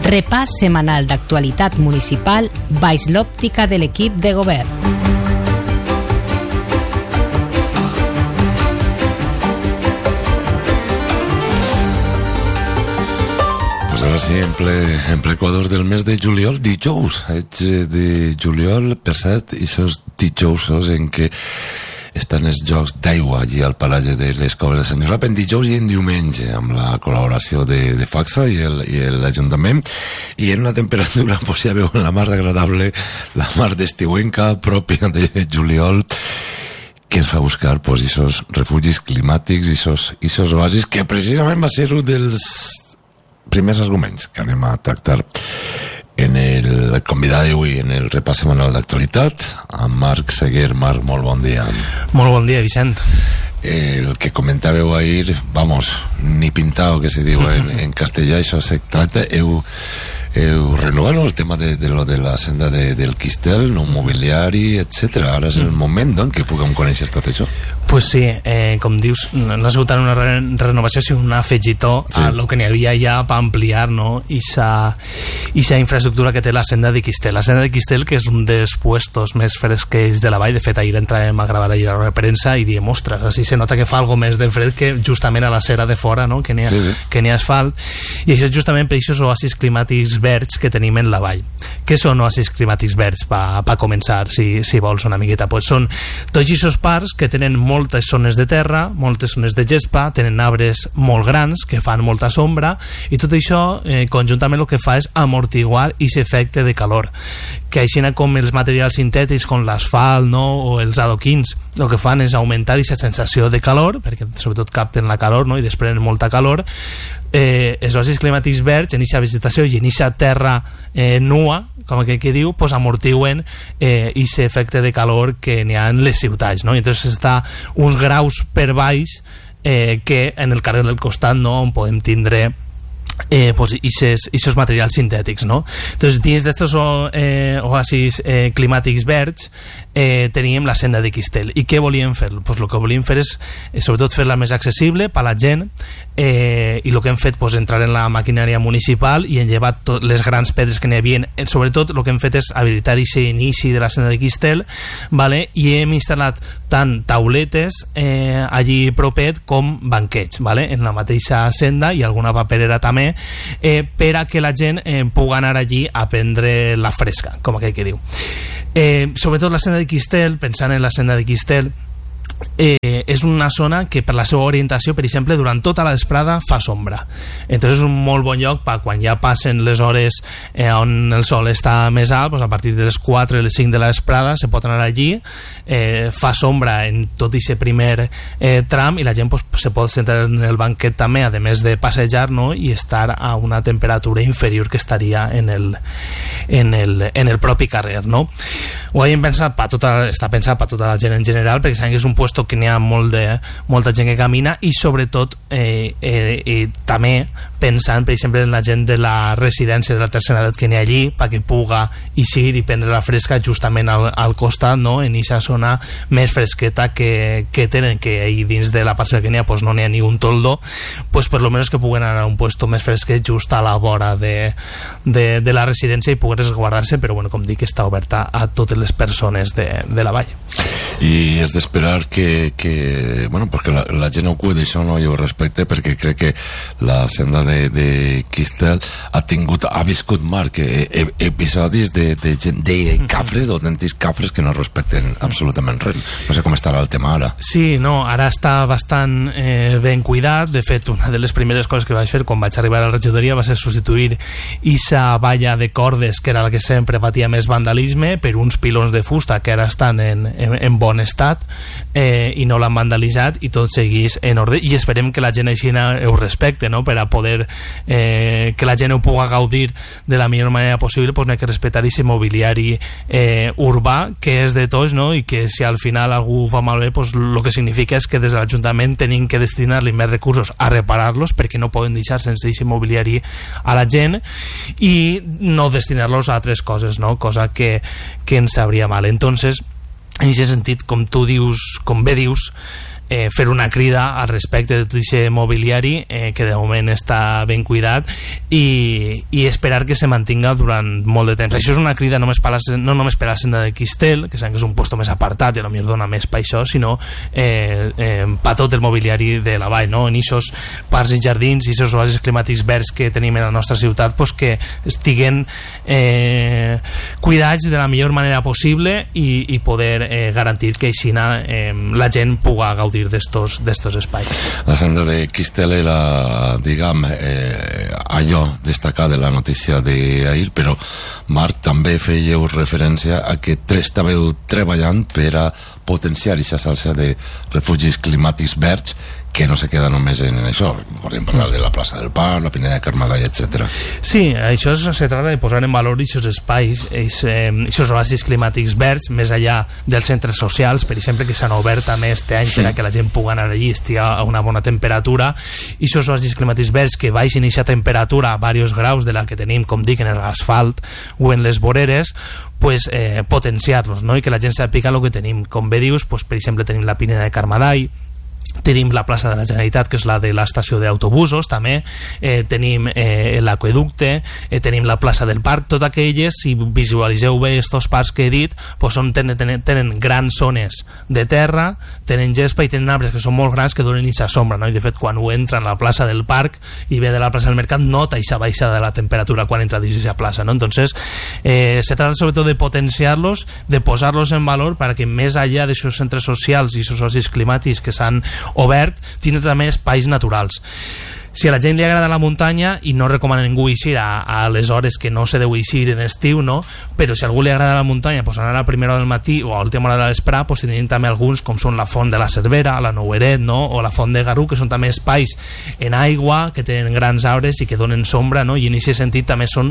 Repàs setmanal d'actualitat municipal baix l'òptica de l'equip de govern. Pues ara sí, en ple Equador del mes de juliol, dijous, de juliol, per cert, i aquests dijous en què estan els jocs d'aigua allí al paratge de les Coves de Sant Josep, en dijous i en diumenge, amb la col·laboració de FACSA i l'Ajuntament, i en una temperatura, pues ja veuen la mar agradable, la mar d'estiuenca pròpia de juliol, que ens fa buscar pues esos refugis climàtics i esos oasis, que precisament va ser un dels primers arguments que anem a tractar en el convidat d'avui, en el repàs setmanal d'actualitat, amb Marc Seguer. Marc, molt bon dia. Molt bon dia, Vicent. El que comentàveu ahir, vamos, ni pintado, que se diu en castellà, això se tracta, heu renovat el tema de lo de la senda del Quistel, no mobiliari, etc. Ara és el moment, doncs, que puguem conèixer tot això. Pues sí, com dius, no ha sigut una renovació, sinó un afegitó a lo que n'hi havia ja per ampliar, no? Ixa infraestructura que té la senda de Quistel. La senda de Quistel, que és un dels puestos més fresquets de la vall. De fet, ahir entràvem a gravar allà la premsa i diem, ostres, així se nota que fa algo més de fred que justament a la cera de fora, no? Que n'hi ha asfalt. I això és justament per aquests oasis climàtics verds que tenim en la vall. Què són oasis climàtics verds, per començar, si vols una miqueta? Pues són tots aquests parcs que tenen moltes zones de terra, moltes zones de gespa, tenen arbres molt grans que fan molta sombra, i tot això conjuntament el que fa és amortiguar aquest efecte de calor, que així com els materials sintètics com l'asfalt, no? O els adoquins, el que fan és augmentar aquesta sensació de calor, perquè sobretot capten la calor, no? I desprenen molta calor. Els oasis climàtics verds en aquesta vegetació i en aquesta terra nua, com que diu, pues amortiguen aquest efecte de calor que n'hi ha en les ciutats, no? I entonces està uns graus per baix que en el carrer del costat, no? On podem tindre pues esos materials sintètics, no? Entonces, dins d'estos oasis climàtics verds teníem la senda de Quistel. I què volíem fer? Pues el que volíem fer és sobretot fer-la més accessible per a la gent, i el que hem fet és entrar en la maquinària municipal i hem llevat les grans pedres que n'hi havia. Sobretot el que hem fet és habilitar aquest inici de la senda de Quistel, vale? I hem instal·lat tant tauletes allí propet com banquets, vale? En la mateixa senda, i alguna paperera també, per a que la gent pugui anar allí a prendre la fresca, com aquell que diu. Sobretot la senda de Quistel, pensant en la senda de Quistel, és una zona que per la seva orientació, per exemple, durant tota la vesprada fa sombra. Entonces és un molt bon lloc per quan ja passen les hores on el sol està més alt, pues a partir de les 4 i les 5 de la vesprada se pot anar allí, fa sombra en tot aquest primer tram, i la gent pues, se pot sentar en el banquet també, a més de passejar, no? I estar a una temperatura inferior que estaria en el propi carrer, no? Ho hem pensat està pensat per tota la gent en general, perquè sabem que és un puesto que n'hi ha molta gent que camina, i sobretot també pensant, per exemple, en la gent de la residència de la tercera edat que n'hi ha allí, perquè puga eixir i prendre la fresca justament al costat, no? En aquesta zona més fresqueta que tenen, que ahí dins de la parcel·la que n'hi ha pues no n'hi ha ni un toldo, pues per lo menos que puguen anar a un puesto més fresquet just a la vora de la residència i puguen resguardar-se, però bueno, com dic, està oberta a totes les persones de la vall. I és d'esperar que bueno, perquè la gent ho cuida, això no, jo respecte, perquè crec que la senda de Quistel ha viscut, Marc, episodis de cafres, d'autèntics cafres que no respecten absolutament res. No sé com estarà el tema ara. Sí, no, ara està bastant ben cuidat. De fet, una de les primeres coses que vaig fer quan vaig arribar a la regidoria va ser substituir issa valla de cordes, que era la que sempre patia més vandalisme, per uns pilons de fusta que ara estan en bon estat, i no l'han vandalitzat, i tot seguís en ordre, i esperem que la gent així ho respecte, no? Per a poder que la gent ho pugui gaudir de la millor manera possible, pues no hay que respectar aquest mobiliari urbà, que és de tots, no? I que si al final algú ho fa malbé, pues lo que significa és que des de l'Ajuntament tenim que destinar-li més recursos a reparar-los, perquè no poden deixar sense aquest mobiliari a la gent, i no destinar-los a altres coses, no? Cosa que ens sabria mal. Entonces, en aquest sentit, com tu dius, com bé dius, fer una crida al respecte de tot aquest mobiliari que de moment està ben cuidat i esperar que se mantinga durant molt de temps. Això és una crida no només per la senda de Quistel, que sabem que és un lloc més apartat i potser dona més per això, sinó per tot el mobiliari de la vall, no? En aquests parcs i jardins i aquests oasis climàtics verds que tenim en la nostra ciutat, pues, que estiguen cuidats de la millor manera possible i poder garantir que així la gent puga gaudir d'estos espais. La senda de Quistel era, diguem, allò destacat de la notícia d'ahir, però Marc, també fèieu referència a que estàveu treballant per a potenciar aquesta xarxa de refugis climàtics verds que no se queda només en això. Podem parlar de la plaça del Parc, la Pineda de Carmadall, etc. Sí, això se trata de posar en valor aquests espais, aquests oasis climàtics verds, més enllà dels centres socials, per exemple, que s'han obert també este any per a que la gent pugui anar allí i estigui a una bona temperatura, i aquests oasis climàtics verds que baixin aquesta temperatura a diversos graus de la que tenim, com dic, en l'asfalt o en les voreres, pues, potenciar-los, no? I que la gent sàpiga el que tenim. Com bé dius, pues, per exemple, tenim la Pineda de Carmadall, tenim la plaça de la Generalitat, que és la de l'estació d'autobusos, també tenim l'aqüeducte, tenim la plaça del Parc. Tot aquelles, si visualitzeu bé estos parcs que he dit, pues tenen grans zones de terra, tenen gespa i tenen arbres que són molt grans que donen aquesta sombra, no? I de fet, quan ho entra en la plaça del Parc i ve de la plaça del Mercat, nota aquesta baixada de la temperatura quan entra dins aquesta plaça, no? Entonces, se trata sobretot de potenciar-los, de posar-los en valor para que més allà d'aquests centres socials i aquests oasis climàtics que s'han obert, tindre també espais naturals. Si a la gent li agrada la muntanya, i no recomana ningú eixir a les hores que no se deu eixir en estiu, no? Però si a algú li agrada la muntanya, pues anar a la primera hora del matí o a l'última hora de l'espre, pues tenim també alguns com són la Font de la Cervera, la Noueret, no? O la Font de Garú, que són també espais en aigua, que tenen grans arbres i que donen sombra, no? I en aquest sentit també són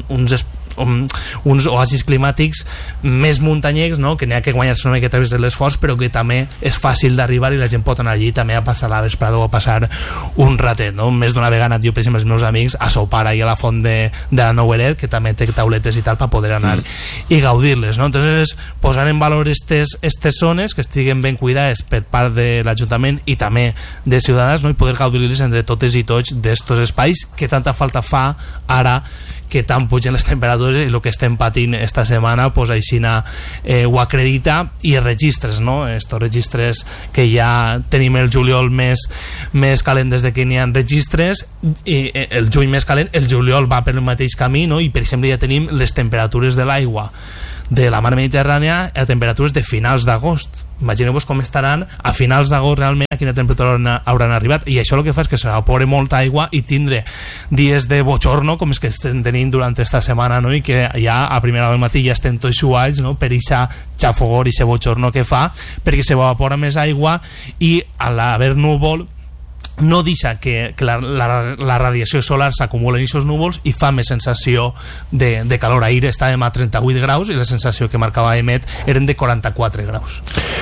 uns oasis climàtics més muntanyecs, no? Que n'hi ha que guanyar-se una miqueta de l'esforç, però que també és fàcil d'arribar i la gent pot anar allí també a passar la vesprada o a passar un ratet, no? Més d'una vegada he anat jo, per exemple, els meus amics a sopar ahir a la Font de la Noueret, que també té tauletes i tal per poder anar i gaudir-les, no? Entonces, posar en valor estes zones que estiguen ben cuidades per part de l'Ajuntament i també de Ciutadans, no? I poder gaudir-les entre totes i tots d'estos espais que tanta falta fa ara que tant pugen les temperatures, i el que estem patint esta setmana, pues aixina ho acredita, i els registres, no? Estos registres que ja tenim el juliol més calent des de que n'hi ha registres, i el juny més calent, el juliol va per el mateix camí, no? I per exemple ja tenim les temperatures de l'aigua de la mar Mediterrània a temperatures de finals d'agost. Imagineu-vos com estaran a finals d'agost realment, a quina temperatura hauran arribat, i això el que fa és que s'evapore molta aigua i tindre dies de bochorno com els que estem tenint durant esta setmana, no? I que ja a primera hora del matí ja estem tots suats, no? Per aquesta xafogor i aquest bochorno que fa, perquè s'evapora més aigua i a l'haver núvol no deixa que la radiació solar s'acumula en aquests núvols i fa més sensació de calor. Ahir estàvem a 38 graus i la sensació que marcava EMET eren de 44 graus.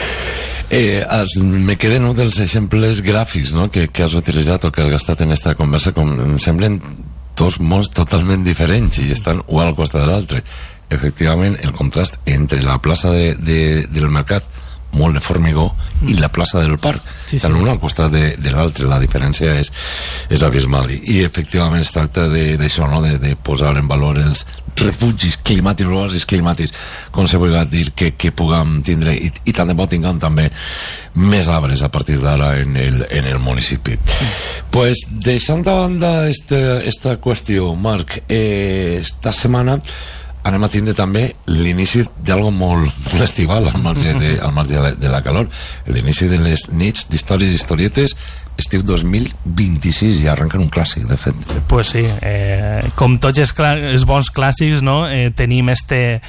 Me queden un dels exemples gràfics, no? que has utilitzat o que has gastat en aquesta conversa, com em semblen dos mons totalment diferents i estan un al costat de l'altre. Efectivament, el contrast entre la plaça del Mercat, molt de formigó, i la plaça del Parc, tant un al costat de l'altre, la diferència és abismal, i efectivament es tracta d'això, no? de posar en valor els refugis climàtics, oasis climàtics, com se vulgui dir, que puguem tindre, i tant de bo tinguem també més arbres a partir d'ara en el municipi. Pues deixant de banda esta qüestió, Marc, esta setmana anem a tindre també l'inici d'algo molt estival al marge de la calor, l'inici de les nits d'històries i historietes estiu 2026, i arrenquen un clàssic, de fet. Pues sí, com tots els bons clàssics, no? Tenim este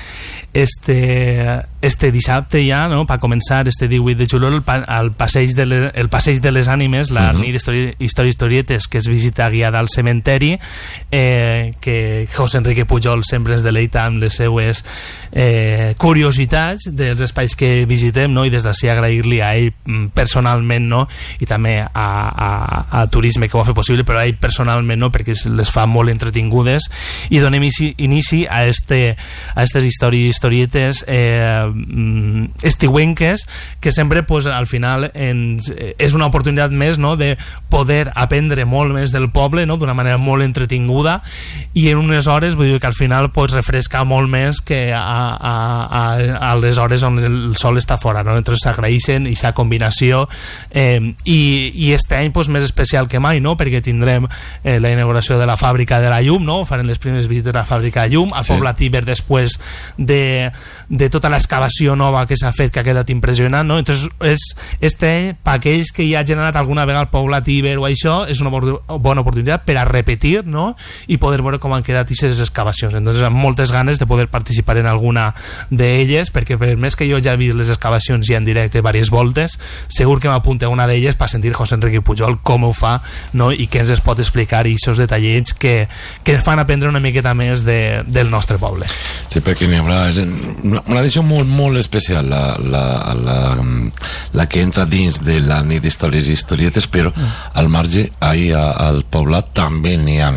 dissabte ja, no? Per començar este 18 de juliol el passeig de les ànimes, la nit d'històries i historietes, que es visita guiada al cementeri, que José Enrique Pujol sempre ens deleita amb les seues curiositats dels espais que visitem, no? I des d'ací agrair-li a ell personalment, no? I també a Turisme, que ho va fer possible, però a ell personalment no, perquè les fa molt entretingudes, i donem inici a estes històries, historietes estiuenques, que sempre pues, al final és una oportunitat més, no?, de poder aprendre molt més del poble, no?, d'una manera molt entretinguda, i en unes hores, vull dir que al final pues, refresca molt més que a les hores on el sol està fora, no? Entonces s'agraeixen i s'ha combinació, i este any pues, més especial que mai, no?, perquè tindrem la inauguració de la fàbrica de la llum, no?, farem les primeres visites a la fàbrica de llum, a Pobla Tíber, després de tota l'excavació nova que s'ha fet, que ha quedat impressionant, no? Entonces per aquells que ja ha generat alguna vegada el Pobla Tíber o això, és una bona oportunitat per a repetir, no?, i poder veure com han quedat aquestes excavacions. Entonces amb moltes ganes de poder participar en alguna d'elles, perquè per més que jo ja he vist les excavacions ja en directe diverses voltes, segur que m'apunte a una d'elles per sentir José Enrique Pujol com ho fa, no?, i què ens es pot explicar, i aquests detallets que ens fan aprendre una miqueta més del nostre poble. Sí, perquè n'hi haurà... Me l'ha deixat molt, molt especial la que entra dins de la nit d'històries i historietes, però al marge, ahir al poblat també n'hi ha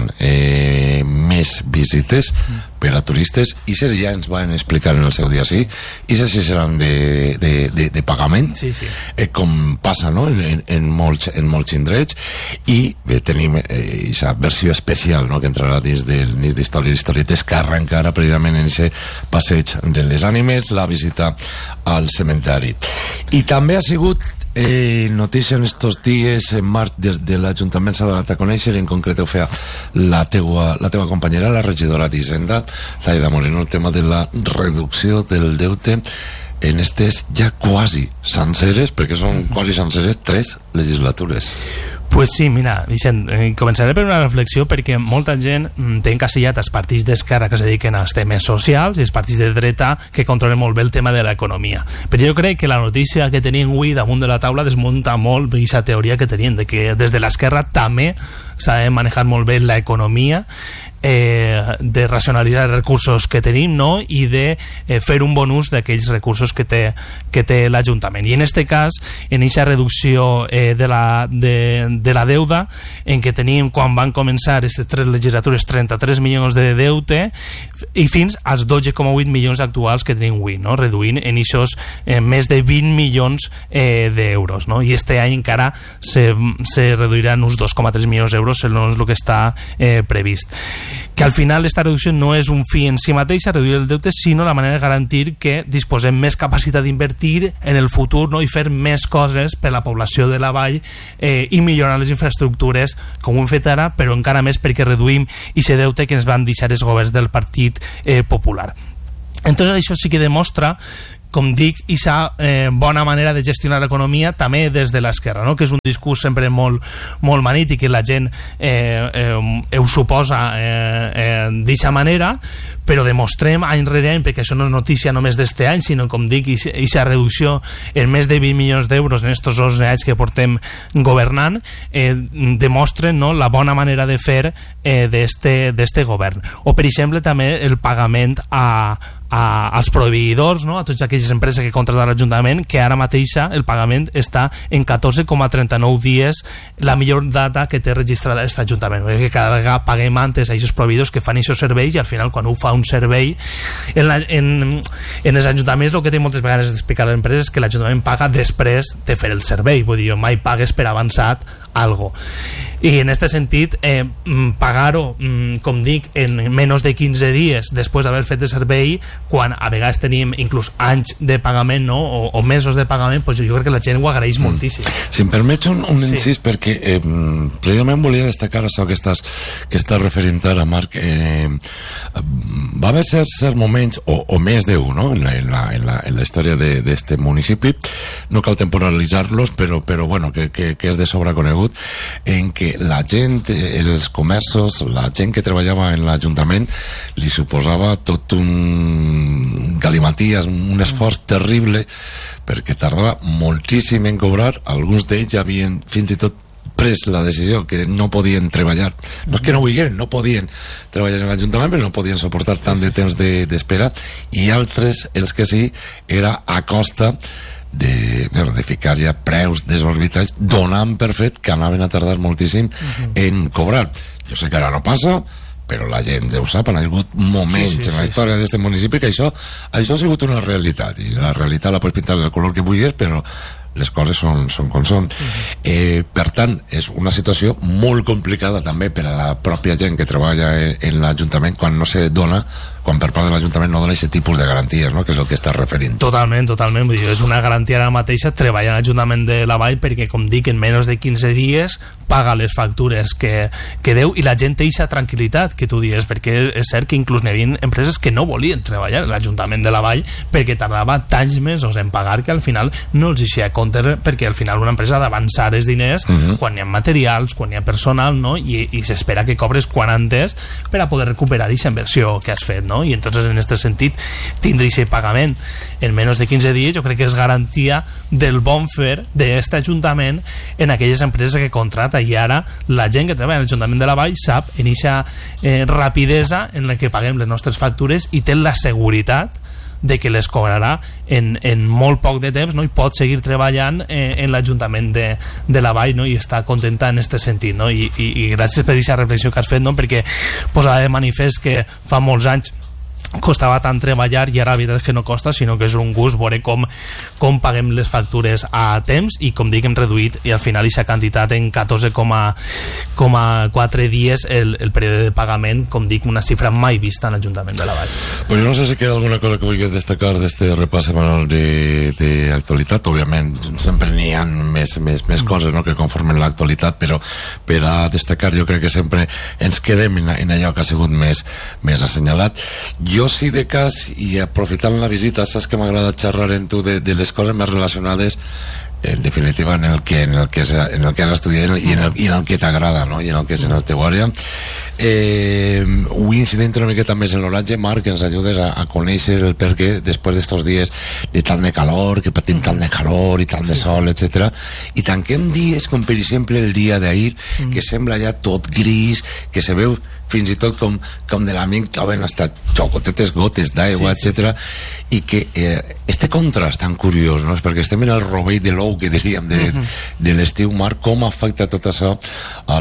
més visites per a turistes, i ja ens van explicar en el seu dia i si seran de pagament, com passa, no?, en molts indrets, i tenim aquesta versió especial, no?, que entrarà dins del nit d'històries i historietes, que arrencarà precisament en aquest passeig de les ànimes, la visita al cementeri. I també ha sigut notícia en estos dies, en març de l'Ajuntament s'ha donat a conèixer, en concret ho feia la teva companyera, la regidora d'Hisenda, Zaida Moreno, el tema de la reducció del deute en estes ja quasi senceres, perquè són quasi senceres 3 legislatures. Pues sí, mira, Vicent, començaré per una reflexió, perquè molta gent té encasillat els partits d'esquerra que es dediquen als temes socials i els partits de dreta que controlen molt bé el tema de l'economia. Però jo crec que la notícia que tenim avui damunt de la taula desmunta molt aquesta teoria que tenien, de que des de l'esquerra també s'ha de manejar molt bé l'economia, de racionalitzar els recursos que tenim, no?, i de fer un bon ús d'aquells recursos que té l'Ajuntament. I en aquest cas, en aquesta reducció de la deuda, en què tenim, quan van començar aquestes 3 legislatures, 33 milions de deute, i fins als 12,8 milions actuals que tenim avui, no?, reduint en aquests més de 20 milions d'euros, no?, i este any encara se reduiran uns 2,3 milions d'euros, segons el que està previst. Que al final esta reducció no és un fi en si mateixa, reduir el deute, sinó la manera de garantir que disposem més capacitat d'invertir en el futur, no?, i fer més coses per la població de la vall, i millorar les infraestructures com ho hem fet ara, però encara més perquè reduïm aquest deute que ens van deixar els governs del Partit Popular. Entonces això sí que demostra, com dic, aquesta bona manera de gestionar l'economia també des de l'esquerra, no?, que és un discurs sempre molt manit i que la gent ho suposa d'aquesta manera, però demostrem any rere any, perquè això no és notícia només d'este any, sinó, com dic, aquesta reducció en més de 20 milions d'euros en estos 11 anys que portem governant, demostren, no?, la bona manera de fer d'este govern. O, per exemple, també el pagament als proveïdors, no?, a totes aquelles empreses que contracten l'Ajuntament, que ara mateixa el pagament està en 14,39 dies, la millor data que té registrada aquest Ajuntament, perquè cada vegada paguem antes a aquests proveïdors que fan aquests serveis, i al final quan ho fa un servei en els ajuntaments, el que té moltes vegades d'explicar a les empreses és que l'Ajuntament paga després de fer el servei, vull dir, mai pagues per avançat algo. I en aquest sentit, pagar-ho, com dic, en menys de 15 dies després d'haver fet el servei, quan a vegades tenim inclús anys de pagament, no?, o mesos de pagament, pues jo crec que la gent ho agraeix moltíssim. Si em permets un incís, perquè precisament volia destacar això que estàs referint ara, Marc. Va haver certs moments, o més d'un, no?, en la història d'este municipi, no cal temporalitzar-los, però bueno, que és de sobre conegut, en què la gent, els comerços, la gent que treballava en l'Ajuntament, li suposava tot un galimaties, un esforç terrible, perquè tardava moltíssim en cobrar. Alguns d'ells ja havien fins i tot pres la decisió que no podien treballar, no és que no volgueren, no podien treballar en l'Ajuntament, però no podien suportar tant de temps d'espera, i altres, els que sí, era a costa de ficar ja preus desorbitats, donant per fet que anaven a tardar moltíssim en cobrar. Jo sé que ara no passa, però la gent ho sap, han hagut moments en la història d'aquest municipi que això ha sigut una realitat, i la realitat la pots pintar del color que vulguis, però les coses són com són. Per tant, és una situació molt complicada també per a la pròpia gent que treballa en l'Ajuntament quan no se dona, quan per part de l'Ajuntament no dona aquest tipus de garanties, no? Que és el que estàs referint. Totalment. Vull dir, és una garantia ara mateixa treballar a l'Ajuntament de la Vall, perquè, com dic, en menys de 15 dies paga les factures que deu, i la gent té aquesta tranquil·litat que tu dius, perquè és cert que inclús n'hi havia empreses que no volien treballar a l'Ajuntament de la Vall perquè tardava tants mesos en pagar que al final no els eixia a compte, perquè al final una empresa ha d'avançar els diners quan hi ha materials, quan hi ha personal, no? I s'espera que cobres quan antes per a poder recuperar aquesta inversió que has fet, no? I entonces en aquest sentit tindre aquest pagament en menys de 15 dies jo crec que és garantia del bon fer d'aquest Ajuntament en aquelles empreses que contrata, i ara la gent que treballa en l'Ajuntament de la Vall sap en aquesta rapidesa en la que paguem les nostres factures i té la seguretat de que les cobrarà en molt poc de temps, no? I pot seguir treballant en l'Ajuntament de la Vall, no? I està contenta en aquest sentit, no? I gràcies per aquesta reflexió que has fet, no? Perquè posava de manifest que fa molts anys costava tant treballar, i ara la veritat és que no costa, sinó que és un gust veure com paguem les factures a temps, i com dic, hem reduït i al final aquesta quantitat en 14,4 dies el període de pagament, com dic, una xifra mai vista en l'Ajuntament de la Vall. Pues jo no sé si queda alguna cosa que vulgui destacar d'este repàs semanal d'actualitat. Òbviament sempre n'hi ha més coses, no?, que conformen l'actualitat, però per a destacar jo crec que sempre ens quedem en allò que ha sigut més assenyalat. Jo, si de cas, i aprofitant la visita, saps que m'agrada xerrar en tu de les coses més relacionades, en definitiva, en el que has estudiat i en el que t'agrada, no?, i en el que és en el teu àrea. Vull incidir una miqueta més en l'oratge, Marc, que ens ajudes a conèixer el perquè després d'estos dies de tant de calor, que patim tant de calor i tant de sol, etc. I tanquem dies com, per exemple, el dia d'ahir, que sembla ja tot gris, que se veu fins i tot com de l'amic que havien estat xocotetes gotes d'aigua, etc. I que este contrast tan curiós, no?, és perquè estem en el rovell de l'ou, que diríem, de l'estiu, Marc, com afecta tot això a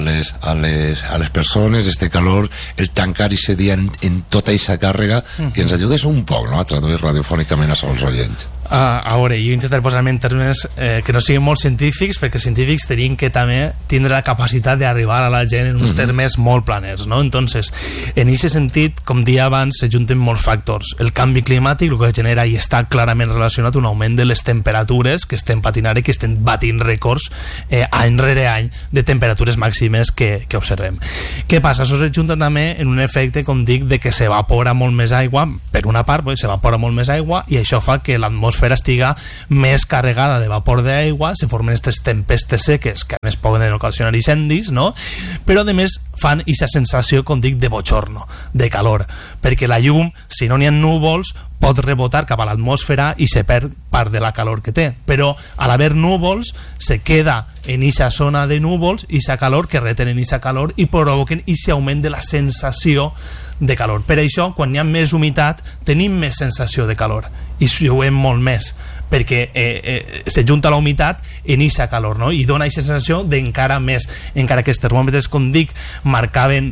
les persones, este calor, el tancar aquest dia en tota aquesta càrrega, que ens ajudes un poc, no?, a traduir radiofònicament a els oients. A veure, jo intentaré posar-me en termes que no siguin molt científics, perquè científics tenim que també tindre la capacitat d'arribar a la gent en uns termes molt planers, no? Entonces, en aquest sentit, com dia abans, se junten molts factors. El canvi climàtic, el que genera i està clarament relacionat un augment de les temperatures que estem patint ara i que estem batint rècords any rere any de temperatures màximes que observem. Què passa? Això se junta també en un efecte, com dic, de que s'evapora molt més aigua, per una part, s'evapora molt més aigua, i això fa que l'atmosfera estiga més carregada de vapor d'aigua, se formen aquestes tempestes seques que a més poden ocasionar incendis, no? Però a més fan aquesta sensació, com dic, de bochorno, de calor, perquè la llum, si no n'hi ha núvols, pot rebotar cap a l'atmosfera i se perd part de la calor que té, però a l'haver núvols se queda en aquesta zona de núvols i aquesta calor que retenen aquesta calor i provoquen aquest augment de la sensació de calor. Per això, quan hi ha més humitat, tenim més sensació de calor i suem molt més, perquè se junta la humitat en aquesta calor, no? I dona aquesta sensació d'encara més, encara que els termòmetres, com dic, marcaven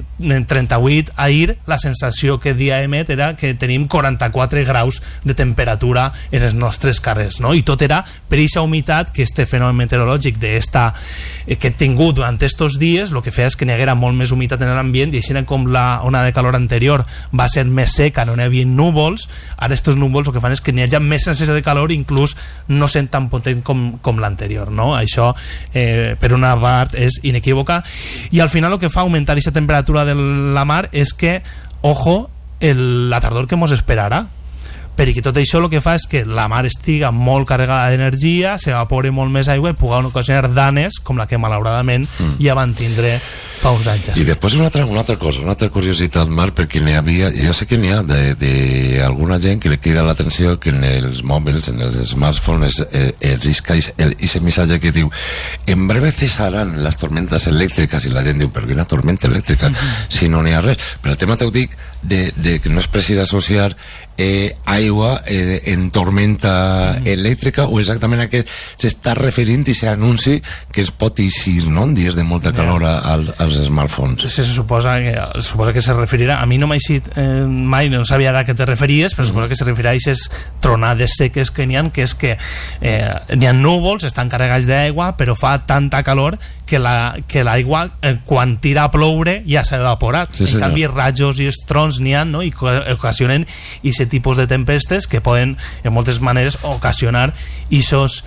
38 ahir, la sensació que dia emet era que tenim 44 graus de temperatura en els nostres carrers, no? I tot era per aquesta humitat, que este fenomen meteorològic que he tingut durant aquests dies, el que feia és que n'hi haguera molt més humitat en l'ambient, i així com la ona de calor anterior va ser més seca, no n'hi havia núvols, ara aquests núvols el que fan és que n'hi hagi més sensació de calor, inclús no sent tan potent com l'anterior, no? Això per una part és inequívoca, i al final el que fa augmentar aquesta temperatura de la mar és que, ojo, la tardor que mos esperarà, perquè tot això el que fa és que la mar estiga molt carregada d'energia, s'evapore molt més aigua i pugui ocasionar danes com la que malauradament ja van tindre fa uns anys. I després una altra cosa, una altra curiositat, Marc, perquè n'hi havia, jo sé que n'hi ha d'alguna gent que li crida l'atenció que en els mòbils, en els smartphones, els iscaix aquest missatge que diu: en breve cesarán las tormentas elèctriques, i la gent diu: però quina tormenta elèctrica si no n'hi ha res. Però el tema t'ho dic de que no és precís associar aigua en tormenta elèctrica, o exactament a què s'està referint i s'anunci que es pot eixir, no?, en dies de molta calor als smartphones. Se suposa que se referirà, a mi no m'ha eixit mai, no sabia a què te referies, però suposa que se referirà a aquestes tronades seques que n'hi ha, que és que n'hi ha núvols, estan carregats d'aigua, però fa tanta calor que l'aigua, quan tira a ploure, ja s'ha evaporat. En canvi, rajos i trons n'hi ha, no?, i ocasionen aquest tipus de tempestes que poden, en moltes maneres, ocasionar esos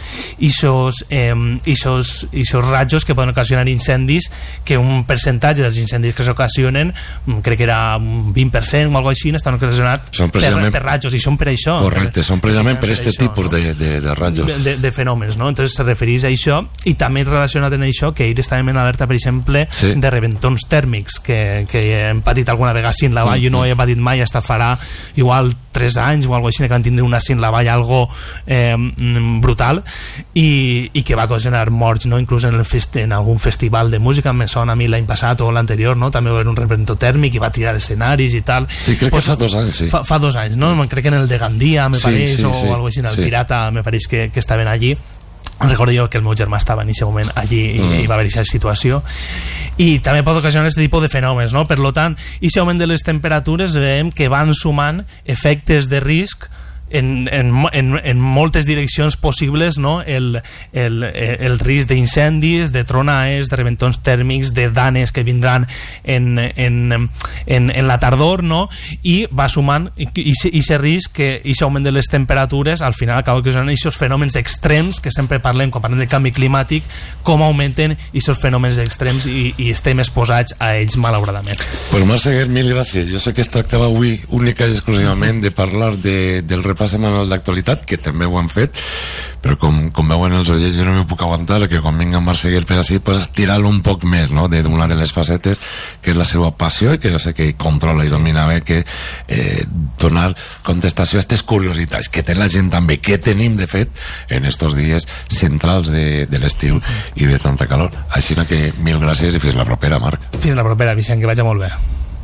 rajos que poden ocasionar incendis, que un percentatge dels incendis que s'ocasionen, crec que era un 20% o alguna cosa així, estan ocasionats per rajos, i són per això. Correcte, són precisament per aquest tipus de rajos. De fenòmens, no? Entonces se refereix a això, i també relacionat amb això, que ells estaven en alerta, per exemple, de reventons tèrmics, que hem patit alguna vegada sin la vall, jo no he patit mai, hasta farà igual 3 anys o alguna cosa així, que van tindre una sin la vall algo brutal, i que va ocasionar morts, no? Inclús en algun festival de música, me sona a mi l'any passat o l'anterior, no? També va haver un reventó tèrmic i va tirar escenaris i tal. Sí, crec que fa 2 anys, sí. Fa 2 anys, no? Crec que en el de Gandia, me pareix, o alguna cosa així, en el Pirata, me pareix que estaven allí. Recordo jo que el meu germà estava en aquest moment allí i va haver aquesta situació, i també pot ocasionar aquest tipus de fenòmens, no? Per tant, aquest augment de les temperatures veiem que van sumant efectes de risc en moltes direccions possibles, no? El risc d'incendis, de tronades, de reventons tèrmics, de danes que vindran en la tardor, no? I va sumant aquest risc, que aquest augment de les temperatures al final acaba ocasionant aquests fenòmens extrems que sempre parlem quan parlem de canvi climàtic, com augmenten aquests fenòmens extrems, i estem exposats a ells, malauradament. Pues Marc Seguer, mil gràcies. Jo sé que es tractava avui única i exclusivament de parlar del repàs setmanal d'actualitat, que també ho han fet, però com veuen els oients, jo no m'ho puc aguantar, que quan vinga Marc Seguer per així, pues estirar-lo un poc més, no?, d'una de les facetes que és la seva passió, i que jo sé que controla i domina bé, que donar contestació a aquestes curiositats que té la gent també, que tenim de fet en estos dies centrals de l'estiu i de tanta calor. Així que mil gràcies i fins la propera, Marc. Fins la propera, Vicent, que vagi molt bé.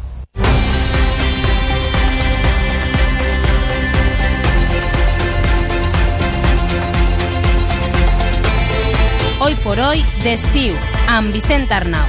Hoy por hoy d'estiu, amb Vicent Arnau.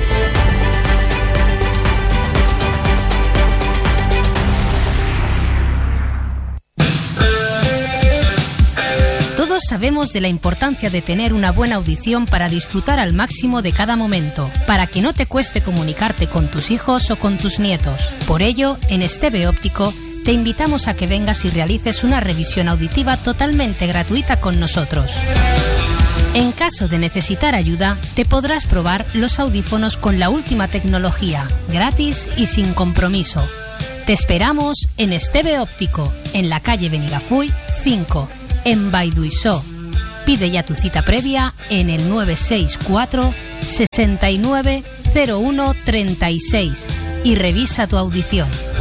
Todos sabemos de la importancia de tener una buena audición para disfrutar al máximo de cada momento, para que no te cueste comunicarte con tus hijos o con tus nietos. Por ello, en Esteve Óptico, te invitamos a que vengas y realices una revisión auditiva totalmente gratuita con nosotros. En caso de necesitar ayuda, te podrás probar los audífonos con la última tecnología, gratis y sin compromiso. Te esperamos en Esteve Óptico, en la calle Benigafull 5, en Baiduisó. Pide ya tu cita previa en el 964 69 01 36 y revisa tu audición.